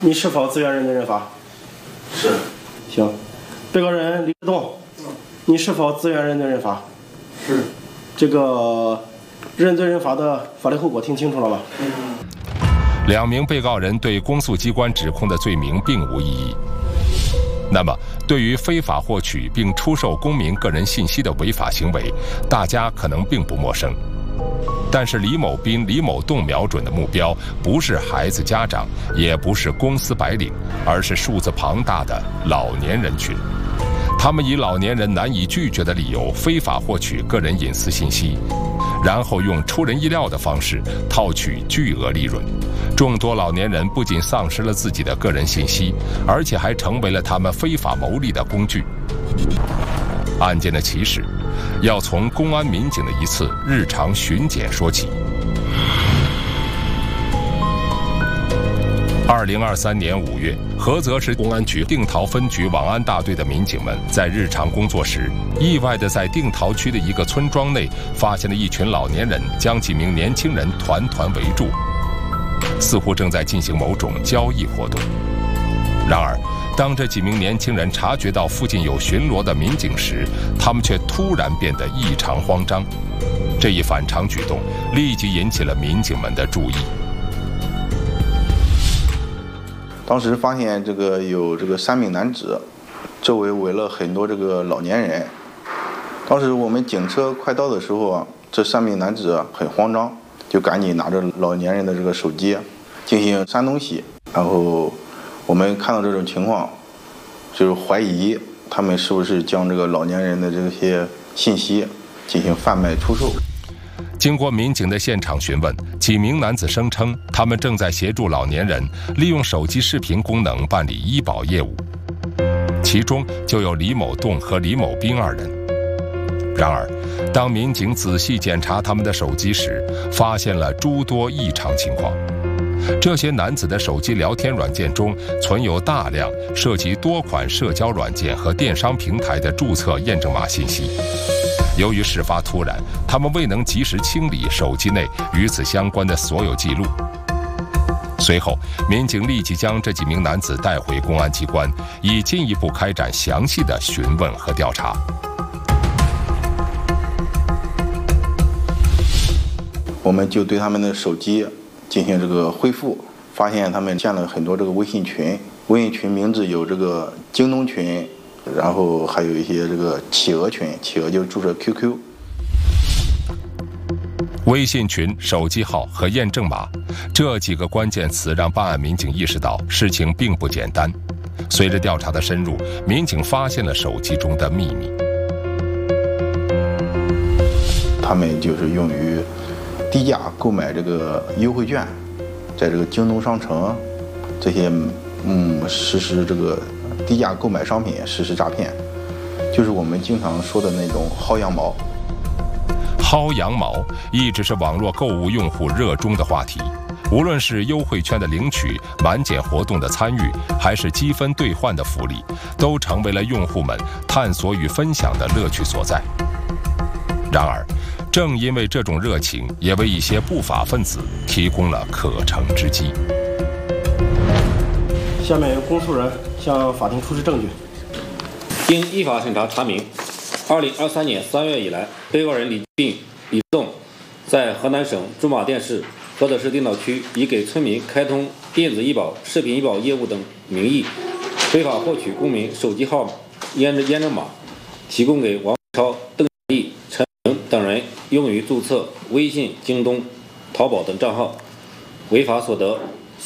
你是否自愿认罪认罚？ 是。 行。被告人李志栋，你是否自愿认罪认罚？ 是。 这个认罪认罚的法律后果听清楚了吗？ 2名被告人对公诉机关指控的罪名并无异议。那么，对于非法获取并出售公民个人信息的违法行为，大家可能并不陌生。但是李某斌、李某栋瞄准的目标不是孩子家长，也不是公司白领，而是数字庞大的老年人群。他们以老年人难以拒绝的理由非法获取个人隐私信息，然后用出人意料的方式套取巨额利润。众多老年人不仅丧失了自己的个人信息，而且还成为了他们非法牟利的工具。案件的起始要从公安民警的一次日常巡检说起。2023年5月，菏泽市公安局定陶分局网安大队的民警们在日常工作时，意外地在定陶区的一个村庄内发现了一群老年人将几名年轻人团团围住，似乎正在进行某种交易活动。然而，当这几名年轻人察觉到附近有巡逻的民警时，他们却突然变得异常慌张。这一反常举动立即引起了民警们的注意。 当时发现有3名男子，周围围了很多老年人。当时我们警车快到的时候这3名男子很慌张，就赶紧拿着老年人的手机进行删东西。然后我们看到这种情况，就是怀疑他们是不是将老年人的这些信息进行贩卖出售。 经过民警的现场询问，几名男子声称他们正在协助老年人利用手机视频功能办理医保业务，其中就有李某栋和李某斌2人。然而，当民警仔细检查他们的手机时，发现了诸多异常情况。这些男子的手机聊天软件中存有大量涉及多款社交软件和电商平台的注册验证码信息。由于事发突然，他们未能及时清理手机内与此相关的所有记录。随后，民警立即将这几名男子带回公安机关，以进一步开展详细的询问和调查。 我们就对他们的手机进行恢复，发现他们建了很多微信群，微信群名字有京东群，然后还有一些企鹅群，企鹅就注册 QQ。 微信群、手机号和验证码这几个关键词让办案民警意识到事情并不简单。随着调查的深入，民警发现了手机中的秘密。 他们就是用于低价购买优惠券，在京东商城这些实施低价购买商品实施诈骗，就是我们经常说的那种薅羊毛。 薅羊毛一直是网络购物用户热衷的话题，无论是优惠券的领取、满减活动的参与，还是积分兑换的福利，都成为了用户们探索与分享的乐趣所在。然而，正因为这种热情，也为一些不法分子提供了可乘之机。 下面由公诉人向法庭出示证据。 经依法审查查明，2023年3月以来，被告人李斌、李栋在河南省驻马店市菏泽市定陶区以给村民开通电子医保、视频医保业务等名义，非法获取公民手机号验证码，提供给王超、邓丽、陈等人用于注册微信、京东、淘宝等账号，违法所得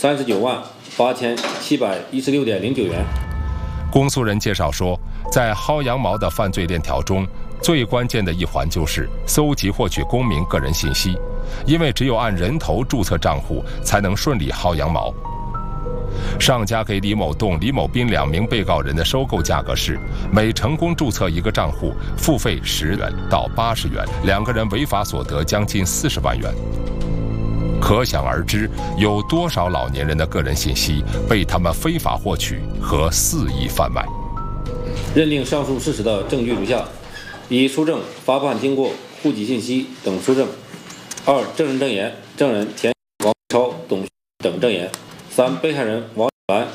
398716.09元。 公诉人介绍说，在薅羊毛的犯罪链条中，最关键的一环就是搜集获取公民个人信息，因为只有按人头注册账户，才能顺利薅羊毛。上家给李某栋、李某斌2名被告人的收购价格是每成功注册一个账户，付费10元到80元，2个人违法所得将近40万元。可想而知，有多少老年人的个人信息被他们非法获取和肆意贩卖。 认定上述事实的证据如下：一、书证、发判经过、户籍信息等书证；二、证人证言，证人田王超、董等证言；三、被害人王完